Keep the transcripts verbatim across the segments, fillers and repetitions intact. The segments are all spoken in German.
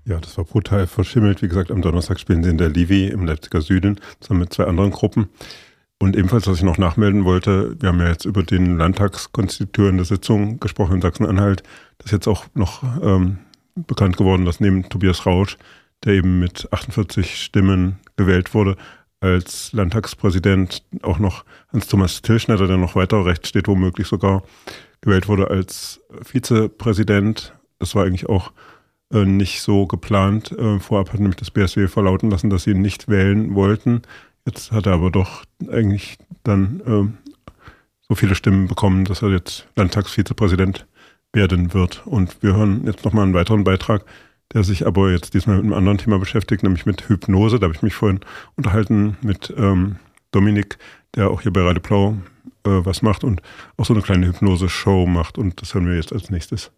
Ja, das war brutal verschimmelt. Wie gesagt, am Donnerstag spielen sie in der Livi im Leipziger Süden zusammen mit zwei anderen Gruppen. Und ebenfalls, was ich noch nachmelden wollte, wir haben ja jetzt über den landtagskonstituierende Sitzung gesprochen in Sachsen-Anhalt. Das ist jetzt auch noch ähm, bekannt geworden, dass neben Tobias Rausch, der eben mit achtundvierzig Stimmen gewählt wurde, als Landtagspräsident auch noch Hans-Thomas Tilschnetter, der noch weiter rechts steht, womöglich sogar, gewählt wurde als Vizepräsident. Das war eigentlich auch äh, nicht so geplant. Äh, vorab hat nämlich das B S W verlauten lassen, dass sie ihn nicht wählen wollten. Jetzt hat er aber doch eigentlich dann äh, so viele Stimmen bekommen, dass er jetzt Landtagsvizepräsident werden wird. Und wir hören jetzt nochmal einen weiteren Beitrag, der sich aber jetzt diesmal mit einem anderen Thema beschäftigt, nämlich mit Hypnose. Da habe ich mich vorhin unterhalten mit ähm, Dominik, der auch hier bei Radio Blau äh, was macht und auch so eine kleine Hypnose-Show macht. Und das hören wir jetzt als nächstes.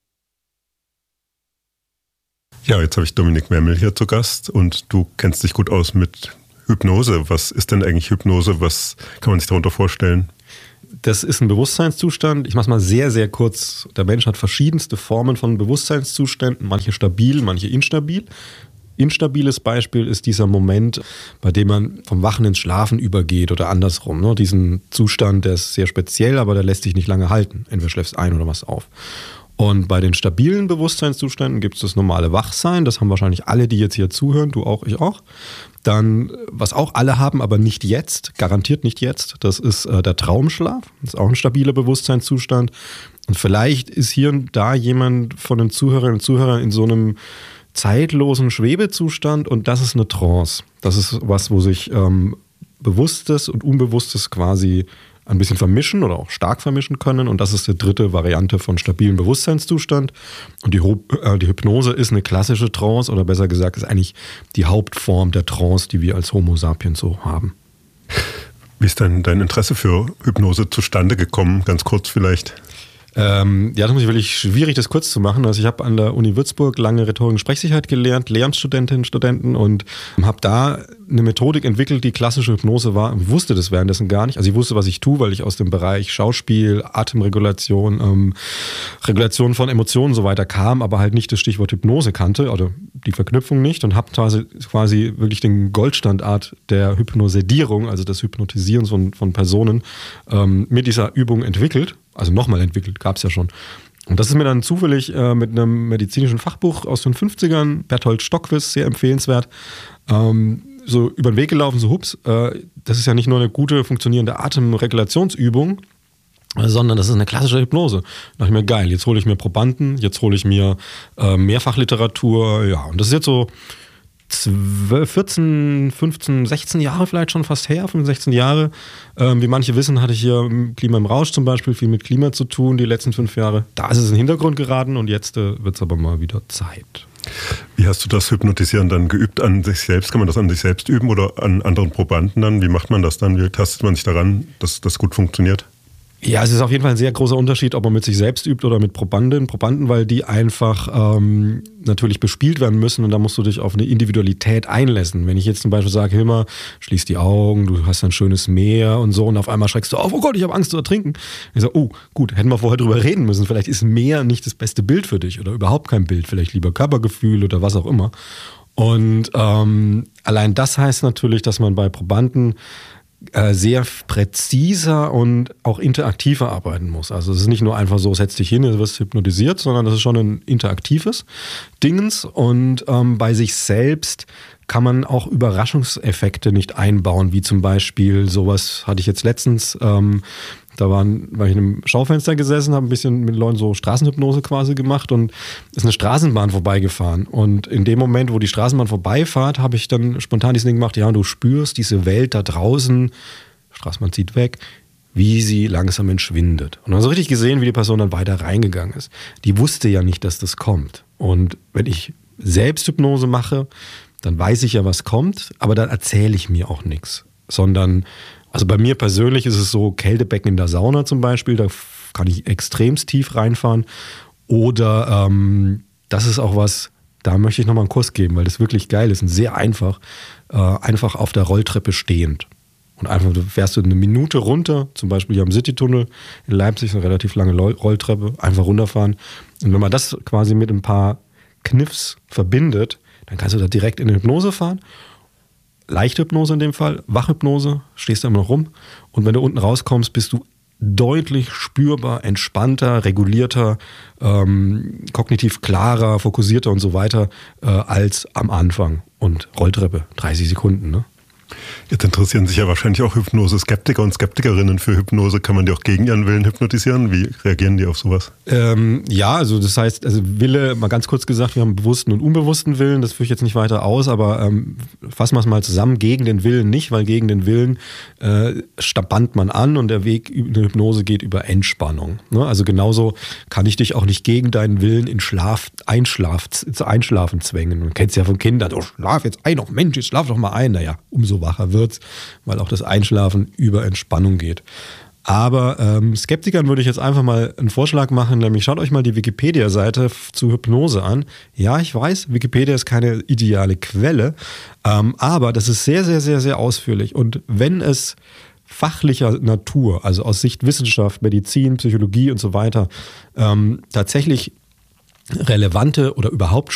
Ja, jetzt habe ich Dominik Mermel hier zu Gast und du kennst dich gut aus mit Hypnose. Was ist denn eigentlich Hypnose? Was kann man sich darunter vorstellen? Das ist ein Bewusstseinszustand. Ich mache es mal sehr, sehr kurz. Der Mensch hat verschiedenste Formen von Bewusstseinszuständen, manche stabil, manche instabil. Instabiles Beispiel ist dieser Moment, bei dem man vom Wachen ins Schlafen übergeht oder andersrum. Ne? Diesen Zustand, der ist sehr speziell, aber der lässt sich nicht lange halten. Entweder schläfst ein oder was auf. Und bei den stabilen Bewusstseinszuständen gibt es das normale Wachsein. Das haben wahrscheinlich alle, die jetzt hier zuhören, du auch, ich auch. Dann, was auch alle haben, aber nicht jetzt, garantiert nicht jetzt, das ist äh, der Traumschlaf. Das ist auch ein stabiler Bewusstseinszustand. Und vielleicht ist hier und da jemand von den Zuhörerinnen und Zuhörern in so einem zeitlosen Schwebezustand und das ist eine Trance. Das ist was, wo sich ähm, Bewusstes und Unbewusstes quasi ein bisschen vermischen oder auch stark vermischen können und das ist die dritte Variante von stabilem Bewusstseinszustand und die, äh, die Hypnose ist eine klassische Trance oder besser gesagt ist eigentlich die Hauptform der Trance, die wir als Homo sapiens so haben. Wie ist denn dein Interesse für Hypnose zustande gekommen? Ganz kurz vielleicht. Ähm, ja, das muss ich wirklich schwierig, das kurz zu machen. Also ich habe an der Uni Würzburg lange Rhetorik und Sprechsicherheit gelernt, Lehramtsstudentinnen, Studenten und habe da eine Methodik entwickelt, die klassische Hypnose war. Ich wusste das währenddessen gar nicht. Also ich wusste, was ich tue, weil ich aus dem Bereich Schauspiel, Atemregulation, ähm, Regulation von Emotionen und so weiter kam, aber halt nicht das Stichwort Hypnose kannte oder die Verknüpfung nicht und habe quasi, quasi wirklich den Goldstandard der Hypnosedierung, also des Hypnotisierens von, von Personen ähm, mit dieser Übung entwickelt. Also nochmal entwickelt, gab es ja schon. Und das ist mir dann zufällig äh, mit einem medizinischen Fachbuch aus den fünfzigern, Berthold Stockwiss, sehr empfehlenswert, ähm, so über den Weg gelaufen, so hups, äh, das ist ja nicht nur eine gute, funktionierende Atemregulationsübung, äh, sondern das ist eine klassische Hypnose. Da dachte ich mir, geil, jetzt hole ich mir Probanden, jetzt hole ich mir äh, Mehrfachliteratur, ja, und das ist jetzt so vierzehn, fünfzehn, sechzehn Jahre vielleicht schon fast her, fünfzehn, sechzehn Jahre. Ähm, wie manche wissen, hatte ich hier Klima im Rausch zum Beispiel viel mit Klima zu tun, die letzten fünf Jahre. Da ist es in den Hintergrund geraten und jetzt äh, wird es aber mal wieder Zeit. Wie hast du das Hypnotisieren dann geübt an sich selbst? Kann man das an sich selbst üben oder an anderen Probanden dann? Wie macht man das dann? Wie tastet man sich daran, dass das gut funktioniert? Ja, es ist auf jeden Fall ein sehr großer Unterschied, ob man mit sich selbst übt oder mit Probanden, Probanden, weil die einfach ähm, natürlich bespielt werden müssen und da musst du dich auf eine Individualität einlassen. Wenn ich jetzt zum Beispiel sage, Hilmar, schließ die Augen, du hast ein schönes Meer und so und auf einmal schreckst du auf, oh Gott, ich habe Angst zu ertrinken. Ich sage, oh gut, hätten wir vorher drüber reden müssen, vielleicht ist Meer nicht das beste Bild für dich oder überhaupt kein Bild, vielleicht lieber Körpergefühl oder was auch immer. Und ähm, allein das heißt natürlich, dass man bei Probanden sehr präziser und auch interaktiver arbeiten muss. Also es ist nicht nur einfach so, setz dich hin, du wirst hypnotisiert, sondern das ist schon ein interaktives Dingens und ähm, bei sich selbst kann man auch Überraschungseffekte nicht einbauen, wie zum Beispiel sowas hatte ich jetzt letztens, ähm, da waren, war ich in einem Schaufenster gesessen, habe ein bisschen mit Leuten so Straßenhypnose quasi gemacht und ist eine Straßenbahn vorbeigefahren. Und in dem Moment, wo die Straßenbahn vorbeifahrt, habe ich dann spontan dieses Ding gemacht, ja, und du spürst diese Welt da draußen, Straßenbahn zieht weg, wie sie langsam entschwindet. Und dann hast du richtig gesehen, wie die Person dann weiter reingegangen ist. Die wusste ja nicht, dass das kommt. Und wenn ich Selbsthypnose mache, dann weiß ich ja, was kommt, aber dann erzähle ich mir auch nichts, sondern also bei mir persönlich ist es so, Kältebecken in der Sauna zum Beispiel, da kann ich extremst tief reinfahren. Oder ähm, das ist auch was, da möchte ich nochmal einen Kurs geben, weil das wirklich geil ist und sehr einfach. Äh, einfach auf der Rolltreppe stehend. Und einfach, du fährst du eine Minute runter, zum Beispiel hier am Citytunnel in Leipzig, eine relativ lange Rolltreppe, einfach runterfahren. Und wenn man das quasi mit ein paar Kniffs verbindet, dann kannst du da direkt in eine Hypnose fahren. Leichte Hypnose in dem Fall, Wachhypnose, stehst da immer noch rum. Und wenn du unten rauskommst, bist du deutlich spürbar, entspannter, regulierter, ähm, kognitiv klarer, fokussierter und so weiter äh, als am Anfang. Und Rolltreppe, dreißig Sekunden, ne? Jetzt interessieren sich ja wahrscheinlich auch Hypnose-Skeptiker und Skeptikerinnen für Hypnose. Kann man die auch gegen ihren Willen hypnotisieren? Wie reagieren die auf sowas? Ähm, ja, also das heißt, also Wille, mal ganz kurz gesagt, wir haben bewussten und unbewussten Willen, das führe ich jetzt nicht weiter aus, aber ähm, fassen wir es mal zusammen, gegen den Willen nicht, weil gegen den Willen äh, spannt man an und der Weg in der Hypnose geht über Entspannung. Ne? Also genauso kann ich dich auch nicht gegen deinen Willen in Schlaf, Einschlaf, zu Einschlafen zwängen. Man kennt es ja von Kindern, oh, schlaf jetzt ein, oh Mensch, jetzt schlaf doch mal ein. Naja, umso wacher wird's, weil auch das Einschlafen über Entspannung geht. Aber ähm, Skeptikern würde ich jetzt einfach mal einen Vorschlag machen, nämlich schaut euch mal die Wikipedia-Seite zu Hypnose an. Ja, ich weiß, Wikipedia ist keine ideale Quelle, ähm, aber das ist sehr, sehr, sehr, sehr ausführlich. Und wenn es fachlicher Natur, also aus Sicht Wissenschaft, Medizin, Psychologie und so weiter, ähm, tatsächlich relevante oder überhaupt